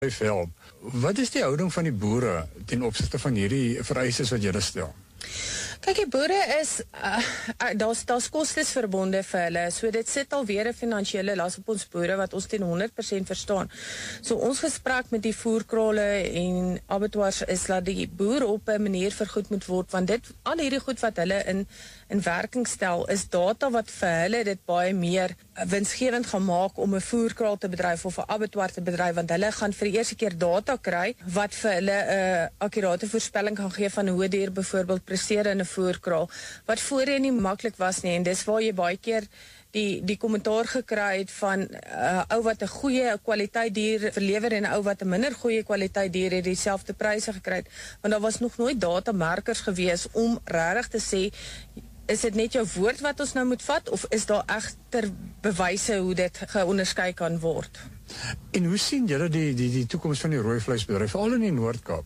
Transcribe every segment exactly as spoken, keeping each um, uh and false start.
Help. Wat is die houding van die boere ten opsigte van hierdie vereistes wat julle stel? Kijk, die boere is, uh, uh, daar's daar's kostes verbonde vir hulle, so dit sit alweer 'n finansiële las op ons boere wat ons ten honderd persent verstaan. So ons gesprek met die voerkrale en abattoirs is dat die boer op 'n manier vergoed moet word, want dit, al hierdie goed wat hulle in, in werking stel, is data wat vir hulle dit baie meer winsgewend gaan maak om 'n voerkraal te bedryf of 'n abattoir te bedryf, want hulle gaan vir die eerste keer data kry wat vir hulle 'n uh, akkurate voorspelling kan gee van hoe dier byvoorbeeld presteer in 'n voerkraal, wat voorheen nie maklik was nie, en dis waar jy baie keer die, die kommentaar gekry het van 'n uh, ou wat 'n goeie kwaliteit dier verlewer en 'n ou wat 'n minder goeie kwaliteit dier het dieselfde pryse gekry het, want daar was nog nooit datamerkers gewees om regtig te sê, is dit net jou woord wat ons nou moet vat, of is daar egter bewyse hoe dit geonderskei kan word? En hoe sien julle die, die, die toekoms van die rooi vleisbedryf, veral in die Noord-Kaap?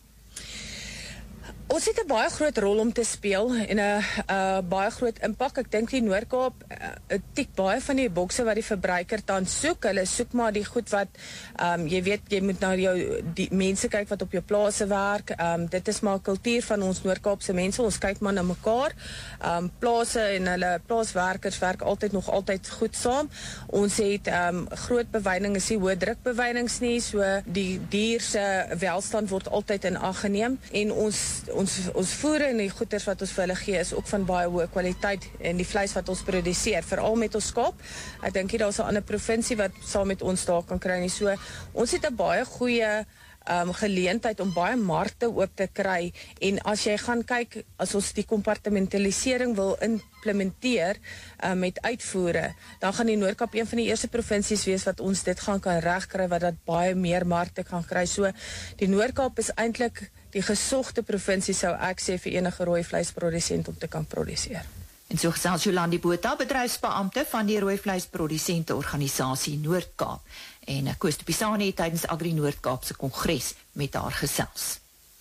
Ons het 'n baie groot rol om te speel en 'n uh, baie groot impak. Ek dink die Noord-Kaap uh, tik baie van die bokse wat die verbruiker dan soek. Hulle soek maar die goed wat, um, jy weet, jy moet na jou die mense kyk wat op jou plase werk. Um, dit is maar 'n kultuur van ons Noord-Kaapse mense. Ons kyk maar na mekaar. Um, plase en hulle plaaswerkers werk altyd nog altyd goed saam. Ons het um, groot bewyding, is die hoë druk bewydings nie, so die dier se welstand word altyd in ag geneem, en ons Ons, ons voere en die goeders wat ons vir hulle gee is ook van baie hoë kwaliteit, en die vleis wat ons produseer, veral met ons skaap. Ek dink nie daar is 'n ander provinsie wat saam met ons daar kan kry nie. So ons het 'n baie goeie um, geleentheid om baie markte oop te kry, en as jy gaan kyk, as ons die kompartmentalisering wil implementeer uh, met uitvoere, dan gaan die Noord-Kaap een van die eerste provinsies wees wat ons dit gaan kan regkry, wat dat baie meer markte gaan kry. So die Noord-Kaap is eintlik die gesogte provinsie, sou ek sê, vir enige rooi vleisprodusent om te kan produseer. En so gesels Jolandi Botha, bedryfsbeampte van die rooi vleisprodusente organisasie Noord-Kaap, en Koos de Pisani tydens Agri Noord-Kaap se kongres met haar gesels.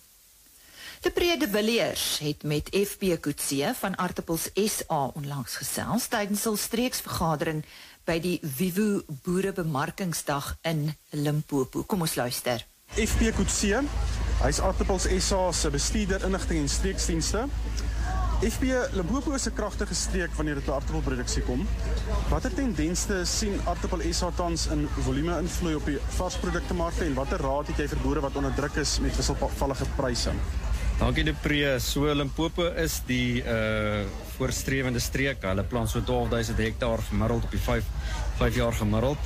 De Pre de Villiers het met F B Coetzee van Aartappels S A onlangs gesels tydens hul streeksvergadering by die Vivo Boerebemarkingsdag in Limpopo. Kom ons luister. F B Coetzee, hy is Aartappels S A se bestuurder inligting en streeksdienste. F B Limpopo is 'n kragtige streek wanneer dit by aartappelproduksie kom. Watter tendense sien Aartappel S A tans in volume invloei op die varsproduktemarkte, en watter raad het jy vir boere wat onder druk is met wisselvallige pryse? Dankie De Pre. So Limpopo is die uh, voorstrewende streek. Hulle plan so twaalf duisend hektaar gemiddeld op die vyf jaar gemiddeld.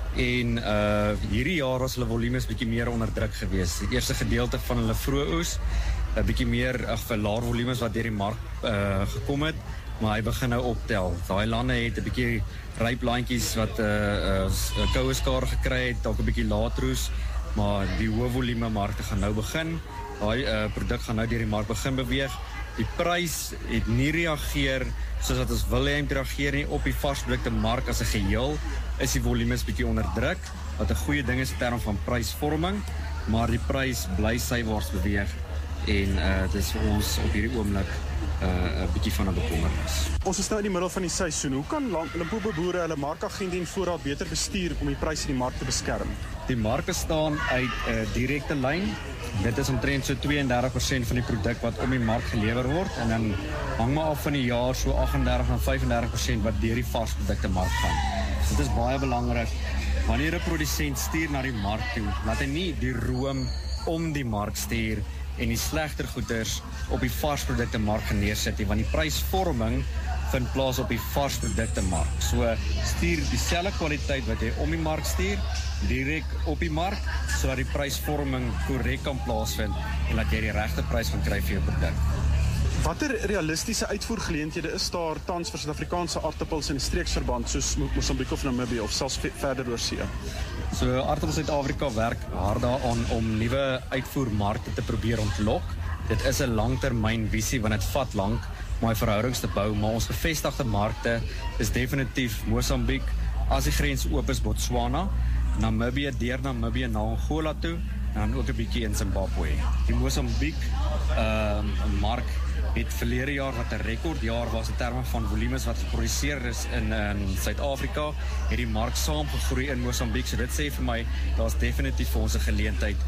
En uh, hierdie jaar was hulle volumes bietjie meer onder druk gewees. Die eerste gedeelte van hulle vroeë oes, 'n bietjie meer ag vir laer volumes wat deur die mark uh, gekom het, maar hy begin nou optel. Daai lande het 'n bietjie ryp landjies wat 'n uh, uh, koue skare gekry het, dalk 'n bietjie laat roes, maar die hoë volume markte gaan nou begin. Daai uh, produk gaan nou deur die mark begin beweeg. Die prys het nie reageer soos wat ons wil hê om te reageer nie op die varsprodukte mark as 'n geheel. Is die volumes bietjie onder druk, wat 'n goeie ding is in terme van prysvorming, maar die prys bly sywaarts beweeg, en uh, dis vir ons op hierdie oomblik 'n uh, bietjie van 'n bekommernis. Ons is nou in die middel van die seisoen. Hoe kan Limpopo boere hulle markagent en voorraad beter bestuur om die pryse in die mark te beskerm? Die marke staan uit 'n uh, direkte lyn. Dit is omtrent so twee en dertig persent van die produk wat om die mark gelewer word, en dan hang maar af van die jaar so agt en dertig na vyf en dertig persent wat deur die varsprodukte mark gaan. Dit is baie belangrik. Wanneer 'n produsent stuur na die mark toe, laat hy nie die room om die mark stuur en die slegter goeders op die varsprodukte mark neersit nie, want die prysvorming vind plaas op die varsprodukte mark. So stuur dieselfde kwaliteit wat jy om die mark stuur, direk op die mark, sodat die prysvorming korrek kan plaasvind en dat jy die regte prys kan kry vir jou produk. Watter realistiese uitvoergeleenthede is daar tans vir Suid-Afrikaanse aartappels in die streeksverband soos Mosambiek of Namibië of selfs verder oor see? So Aartappels Suid-Afrika werk hard daaraan om nuwe uitvoermarkte te probeer ontlok. Dit is 'n langtermyn visie, want dit vat lank om die verhoudings te bou, maar ons gevestigde markte is definitief Mosambiek, as die grens oop is Botswana, Namibië deur Namibië na Angola toe, en dan ook 'n bietjie in Zimbabwe. Die Mosambiek uh, mark het verlede jaar wat 'n rekordjaar was in terme van volumes wat geproduseer is in in Suid-Afrika, het die mark saamgegroei in Mosambiek. So dit sê vir my daar's definitief vir ons 'n geleentheid